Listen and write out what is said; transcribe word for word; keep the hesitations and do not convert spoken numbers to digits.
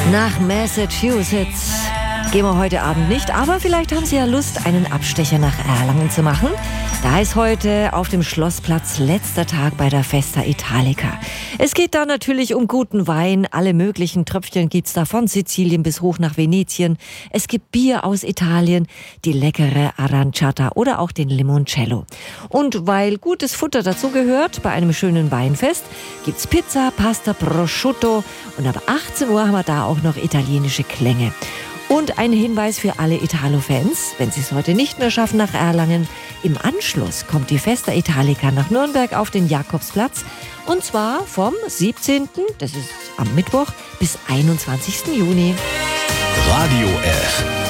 Nach Massachusetts gehen wir heute Abend nicht, aber vielleicht haben Sie ja Lust, einen Abstecher nach Erlangen zu machen. Da ist heute auf dem Schlossplatz letzter Tag bei der Festa Italica. Es geht da natürlich um guten Wein. Alle möglichen Tröpfchen gibt's da von Sizilien bis hoch nach Venetien. Es gibt Bier aus Italien, die leckere Aranciata oder auch den Limoncello. Und weil gutes Futter dazugehört, bei einem schönen Weinfest gibt's Pizza, Pasta, Prosciutto und ab achtzehn Uhr haben wir da auch noch italienische Klänge. Und ein Hinweis für alle Italo-Fans, wenn Sie es heute nicht mehr schaffen nach Erlangen, im Anschluss kommt die Festa Italica nach Nürnberg auf den Jakobsplatz. Und zwar vom siebzehnten, das ist am Mittwoch, bis einundzwanzigsten Juni. Radio F.